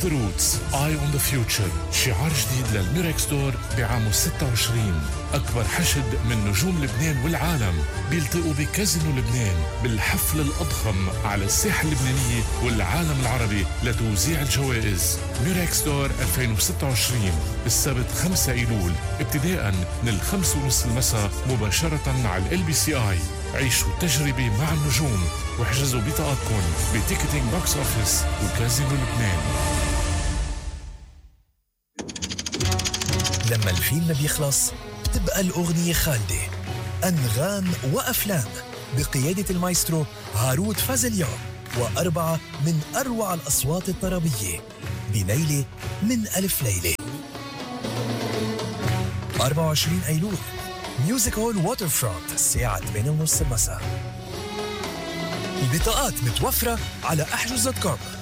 the roots, eye on the future. شعار جديد للميركس ستور بعام 26. أكبر حشد من نجوم لبنان والعالم بيلتقوا بكازينو لبنان بالحفل الأضخم على الساحة اللبنانية والعالم العربي لتوزيع الجوائز. ميركس ستور 2026 السبت 5 أيلول ابتداء من 5:30 المساء مباشرة على LBCI. عيشوا التجربة مع النجوم واحجزوا بطاقاتكم بتيكتينج بوكس أوفيس وكازينو لبنان. لما الفيلم بيخلص بتبقى الأغنية خالدة. أنغام وأفلام بقيادة المايسترو هاروت فازليان، وأربعة من أروع الأصوات الطربية بليلة من ألف ليلة. 24 أيلول ميوزك هول ووتر فرونت الساعة 8:30 المساء. البطاقات متوفرة على احجز.com.